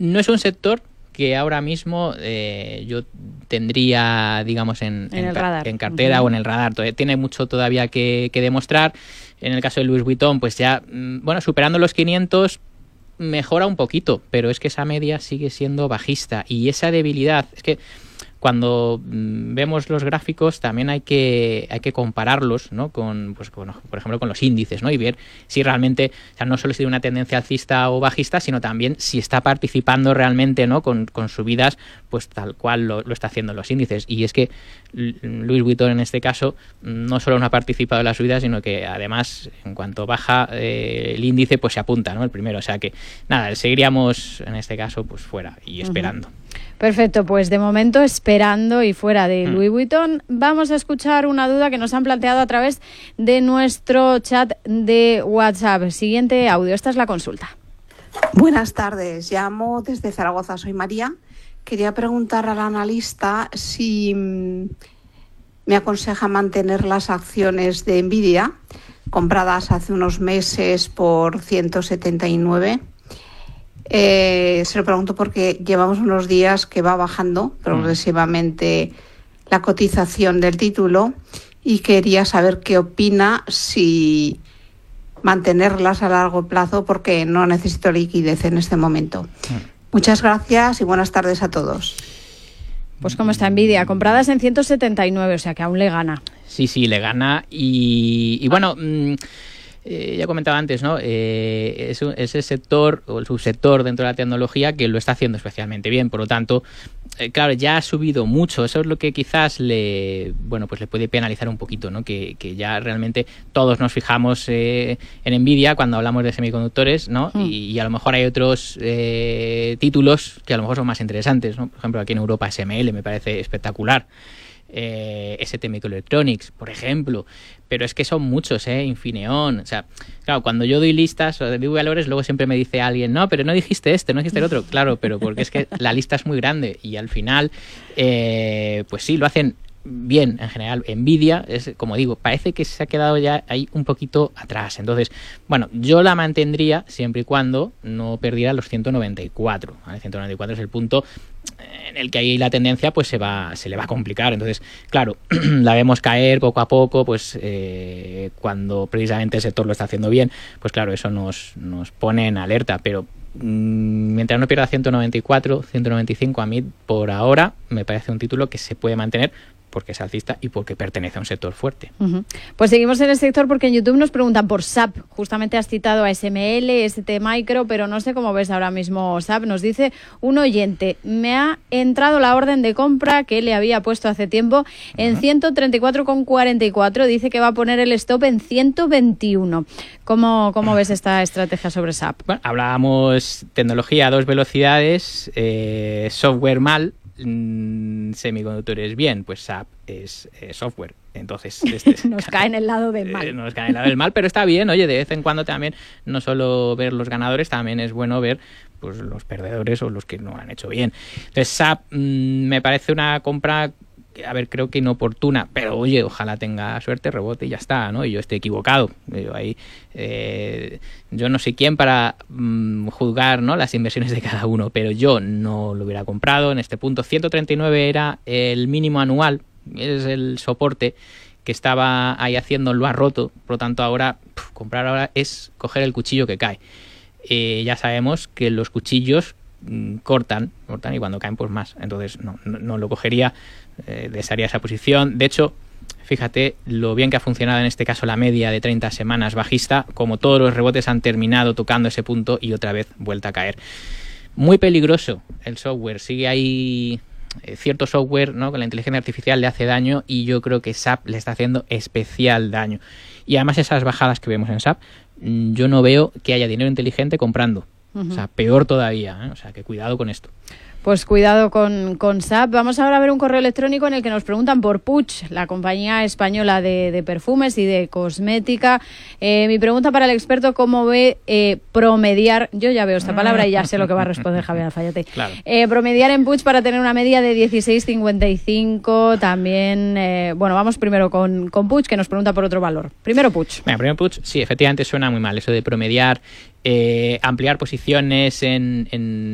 no es un sector que ahora mismo yo tendría, digamos, en cartera o en el radar. Tiene mucho todavía que demostrar. En el caso de Louis Vuitton, pues ya, superando los 500, mejora un poquito, pero es que esa media sigue siendo bajista. Y esa debilidad, es que cuando vemos los gráficos también hay que compararlos, ¿no? con, por ejemplo, con los índices, ¿no? Y ver si realmente, o sea, no solo si hay una tendencia alcista o bajista, sino también si está participando realmente, ¿no? con subidas, pues tal cual lo está haciendo los índices. Y es que Louis Vuitton en este caso no solo no ha participado en la subida, sino que además en cuanto baja el índice, pues se apunta, ¿no? El primero. O sea que nada, seguiríamos en este caso pues fuera y esperando. Perfecto, pues de momento esperando y fuera de Louis Vuitton. Vamos a escuchar una duda que nos han planteado a través de nuestro chat de WhatsApp. Siguiente audio, esta es la consulta. Buenas tardes, llamo desde Zaragoza, soy María. Quería preguntar al analista si me aconseja mantener las acciones de Nvidia compradas hace unos meses por 179. Se lo pregunto porque llevamos unos días que va bajando progresivamente la cotización del título y quería saber qué opina, si mantenerlas a largo plazo porque no necesito liquidez en este momento. Muchas gracias y buenas tardes a todos. Pues como está Nvidia, compradas en 179, o sea que aún le gana. Sí, le gana y bueno... ya comentaba antes, ¿no? Es el sector o el subsector dentro de la tecnología que lo está haciendo especialmente bien. Por lo tanto, claro, ya ha subido mucho. Eso es lo que quizás le puede penalizar un poquito, ¿no? Que ya realmente todos nos fijamos en Nvidia cuando hablamos de semiconductores, ¿no? Y a lo mejor hay otros títulos que a lo mejor son más interesantes, ¿no? Por ejemplo, aquí en Europa SML me parece espectacular. ST Microelectronics, por ejemplo, pero es que son muchos, Infineon, o sea, claro, cuando yo doy listas o digo valores, luego siempre me dice alguien, no, pero no dijiste este, no dijiste el otro, claro, pero porque es que la lista es muy grande y al final, pues sí, lo hacen bien en general. Nvidia, es como digo, parece que se ha quedado ya ahí un poquito atrás. Entonces, bueno, yo la mantendría siempre y cuando no perdiera los 194. ¿Vale? 194 es el punto en el que ahí la tendencia pues se le va a complicar. Entonces, claro, la vemos caer poco a poco, pues cuando precisamente el sector lo está haciendo bien, pues claro, eso nos pone en alerta, pero mientras no pierda 194, 195, a mí por ahora me parece un título que se puede mantener porque es alcista y porque pertenece a un sector fuerte. Pues seguimos en el sector porque en YouTube nos preguntan por SAP. Justamente has citado a SML, ST Micro, pero no sé cómo ves ahora mismo SAP. Nos dice un oyente, me ha entrado la orden de compra que le había puesto hace tiempo en 134,44. Dice que va a poner el stop en 121. ¿Cómo ves esta estrategia sobre SAP? Bueno, hablábamos tecnología a dos velocidades, software mal, semiconductores bien, pues SAP es software, entonces nos cae en el lado del mal. Nos cae en el lado del mal, pero está bien, oye, de vez en cuando también no solo ver los ganadores, también es bueno ver pues los perdedores o los que no han hecho bien. Entonces SAP me parece una compra, a ver, creo que inoportuna, pero oye, ojalá tenga suerte, rebote y ya está, ¿no? Y yo estoy equivocado. Yo no sé quién para juzgar, ¿no?, las inversiones de cada uno, pero yo no lo hubiera comprado en este punto. 139 era el mínimo anual, es el soporte que estaba ahí haciendo, lo ha roto, por lo tanto ahora comprar ahora es coger el cuchillo que cae. Ya sabemos que los cuchillos cortan y cuando caen pues más, entonces no lo cogería, desharía esa posición. De hecho, fíjate lo bien que ha funcionado en este caso la media de 30 semanas bajista, como todos los rebotes han terminado tocando ese punto y otra vez vuelta a caer. Muy peligroso el software, sigue ahí cierto software, ¿no?, con la inteligencia artificial le hace daño y yo creo que SAP le está haciendo especial daño. Y además esas bajadas que vemos en SAP, yo no veo que haya dinero inteligente comprando. O sea, peor todavía, O sea, que cuidado con esto. Pues cuidado con SAP. Vamos ahora a ver un correo electrónico en el que nos preguntan por Puig, la compañía española de perfumes y de cosmética. Mi pregunta para el experto, ¿cómo ve promediar? Yo ya veo esta palabra y ya sé lo que va a responder Javier Alfayate. Claro. Promediar en Puig para tener una media de 16,55. También, vamos primero con Puig, que nos pregunta por otro valor. Primero Puig. Primero Puig, sí, efectivamente suena muy mal eso de promediar, ampliar posiciones en